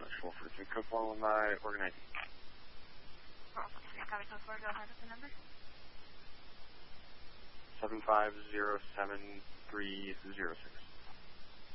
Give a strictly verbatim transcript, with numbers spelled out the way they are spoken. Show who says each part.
Speaker 1: Actual for the code following my organizing.
Speaker 2: Copy code four, go ahead with the number.
Speaker 1: seven five zero seven three zero six.